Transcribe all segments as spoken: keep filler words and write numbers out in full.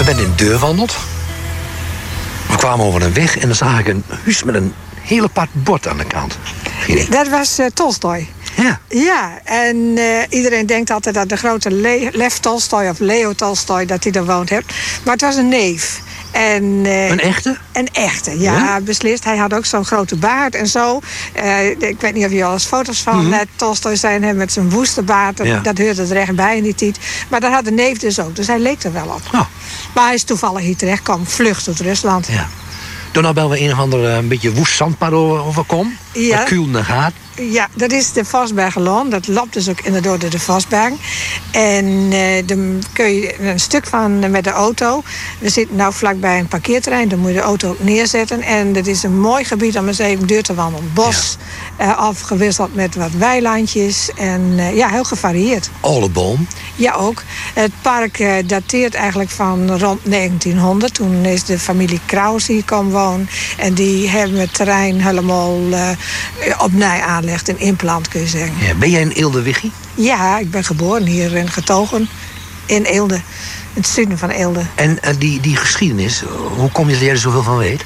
ben in deur wandeld. We kwamen over een weg en dan zag ik een huis met een hele apart bord aan de kant. Dat was uh, Tolstoj. Ja. Ja, en uh, iedereen denkt altijd dat de grote Le- Lev Tolstoj of Leo Tolstoj, dat hij er woont heeft. Maar het was een neef. En, uh, een echte? Een echte, ja, ja, beslist. Hij had ook zo'n grote baard en zo. Uh, ik weet niet of je al eens foto's van mm-hmm. uh, Tolstoj zijn hè, met zijn woeste baard. Dat, ja. dat hoorde er echt bij in die tijd. Maar dat had de neef dus ook, dus hij leek er wel op. Oh. Maar hij is toevallig hier terecht kwam, vlucht uit Rusland. Ja. Toen nou wel we een of ander een beetje woest zandpad overkom. Ja. Wat kuul naar gaat. Ja, dat is de Vosbergerlaan. Dat loopt dus ook inderdaad door de Vosberg. En uh, dan kun je een stuk van met de auto. We zitten nou vlakbij een parkeerterrein. Dan moet je de auto ook neerzetten. En het is een mooi gebied om eens even deur te wandelen. Bos, ja. uh, afgewisseld met wat weilandjes. En uh, ja, heel gevarieerd. Olenboom. Ja, ook. Het park uh, dateert eigenlijk van rond negentienhonderd. Toen is de familie Kraus hier komen wonen. En die hebben het terrein helemaal uh, opnieuw aangelegd. Een implant, kun je zeggen. Ja, ben jij een Eelde, Wiggy? Ja, ik ben geboren hier en getogen in Eelde. In het zuiden van Eelde. En uh, die, die geschiedenis, hoe kom je dat jij er zoveel van weet?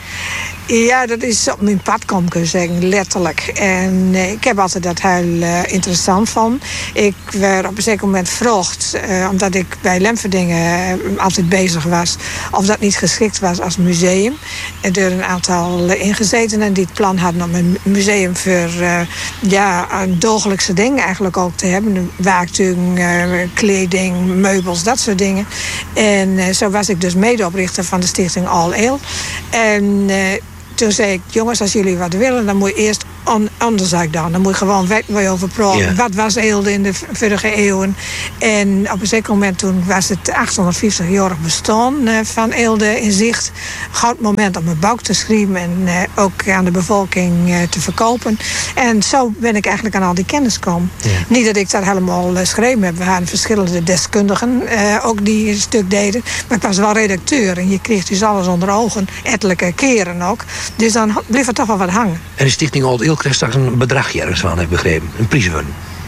Ja, dat is op mijn pad komen, kun je zeggen, letterlijk. En uh, ik heb altijd dat heel uh, interessant van. Ik werd op een zeker moment gevraagd, uh, omdat ik bij Lemverdingen uh, altijd bezig was, of dat niet geschikt was als museum. Er door een aantal uh, ingezetenen die het plan hadden om een museum voor uh, ja, een dagelijkse dingen eigenlijk ook te hebben. Werktuigen, uh, kleding, meubels, dat soort dingen. En uh, zo was ik dus medeoprichter van de stichting All Ale. En uh, toen zei ik, jongens, als jullie wat willen, dan moet je eerst on, anders dan. Dan moet je gewoon weten waar je over praten. Yeah. Wat was Eelde in de vorige eeuwen? En op een zeker moment toen was het achthonderdvijftig-jarig bestaan uh, van Eelde in zicht. Goud moment om een bouw te schrijven en uh, ook aan de bevolking uh, te verkopen. En zo ben ik eigenlijk aan al die kennis gekomen. Yeah. Niet dat ik dat helemaal uh, schreef heb. We hadden verschillende deskundigen uh, ook die een stuk deden. Maar ik was wel redacteur en je kreeg dus alles onder ogen. Ettelijke keren ook. Dus dan bleef er toch wel wat hangen. En de stichting Old Eel kreeg straks een bedragje ergens van, heb ik begrepen. Een prijswin.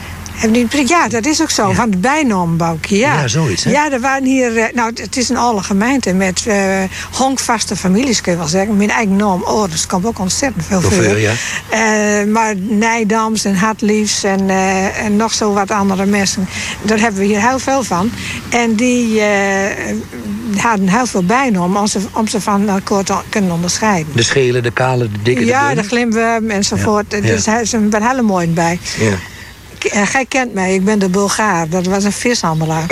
Ja, dat is ook zo. Ja. Van het bijnaambouwkje, ja. Ja, zoiets, hè? Ja, er waren hier... Nou, het is een alle gemeente met uh, honkvaste families, kun je wel zeggen. Mijn eigen naam, oh, dus komt ook ontzettend veel voor. Veel, ja. Uh, maar Nijdams en Hartliefs en, uh, en nog zo wat andere mensen. Daar hebben we hier heel veel van. En die uh, hadden heel veel bijnaam om ze, om ze van elkaar te kunnen onderscheiden. De schelen, de kale, de dikke, de Ja, dunne. de glimworm enzovoort. Ja. Dus ja. Er zijn hele mooie bij. Ja. Gij kent mij, ik ben de Bulgaar. Dat was een vishandelaar.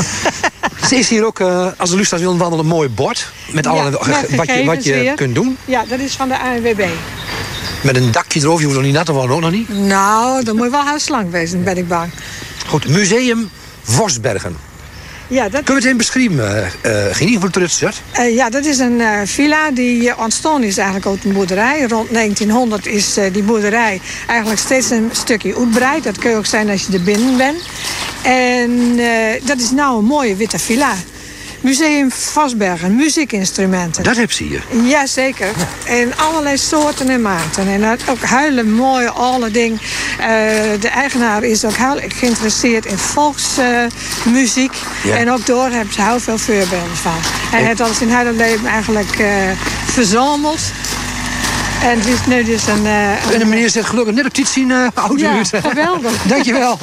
Ze is hier ook, uh, als de lustra's willen wandelen, een mooi bord. Met alle, ja, wat je, wat je kunt doen. Ja, dat is van de A N W B. Met een dakje erover, je hoeft nog niet nat te worden, ook nog niet? Nou, dan moet je wel heel slank wezen, ben ik bang. Goed, Museum Vosbergen. Ja, dat... Kunnen we het even beschrijven, uh, uh, Genie, voor het terugzet? Uh, ja, dat is een uh, villa die uh, ontstaan is eigenlijk uit een boerderij. Rond negentienhonderd is uh, die boerderij eigenlijk steeds een stukje uitbreid. Dat kun je ook zijn als je er binnen bent. En uh, dat is nou een mooie witte villa. Museum Vosbergen, muziekinstrumenten. Dat heb ze hier. Jazeker. En allerlei soorten en maten. En ook hele mooie alle dingen. Uh, de eigenaar is ook heel geïnteresseerd in volksmuziek. Uh, ja. En ook door hebben ze heel veel voorbeelden van. Hij en... heeft al zijn hele leven eigenlijk uh, verzameld. En het is nu dus een... Uh, en de meneer zegt gelukkig net op dit zien uh, auto. Ja, geweldig. Dankjewel.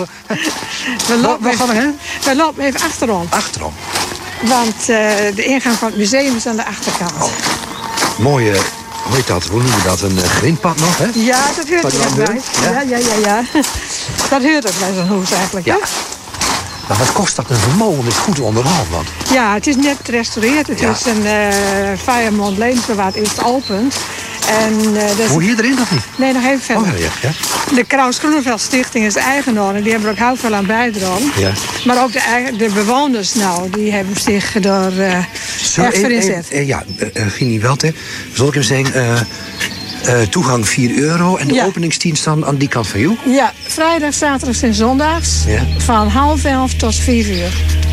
We lopen Waar gaan we heen? We lopen even achterom. Achterom. Want uh, de ingang van het museum is aan de achterkant. Oh. Mooie, hoe heet dat? Hoe noemen we dat? Een uh, grindpad nog, hè? Ja, dat hoort er ook bij. Ja, ja, ja, ja. Dat hoort ook bij zo'n hoes eigenlijk, ja. hè? Maar wat kost dat een vermogen? Het is goed onderhouden, want... Ja, het is net gerestaureerd. Het ja. is een uh, Vijvermond levensbewaard is het opend. En, uh, dus Hoe hier erin of niet? Nee, nog even verder. Oh, ja, ja. De Kraus Groeneveld Stichting is de eigenaar en die hebben er ook heel veel aan bijgedragen. Ja. Maar ook de, eigen, de bewoners nou, die hebben zich door uh, echt voor inzet. Uh, ja, uh, Gini Welte, zal ik hem zeggen... Uh, Uh, toegang vier euro en de ja. openingsdienst dan aan die kant van jou? Ja, vrijdag, zaterdags en zondags. Ja. Van half elf tot vier uur.